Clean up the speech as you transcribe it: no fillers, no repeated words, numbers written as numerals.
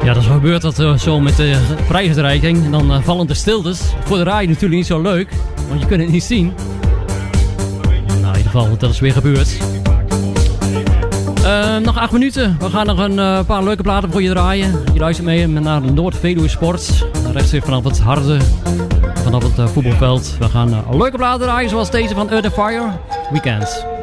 Ja, dat gebeurt dat zo met de prijsuitreiking. En dan vallen de stiltes. Voor de radio natuurlijk niet zo leuk, want je kunt het niet zien. Nou, in ieder geval, dat is weer gebeurd. Nog 8 minuten. We gaan nog een paar leuke platen voor je draaien. Je luistert mee naar Noord-Veluwe Sport. Rechtstreeks vanaf het harde, vanaf het voetbalveld. We gaan leuke platen draaien zoals deze van Earth & Fire. Weekends.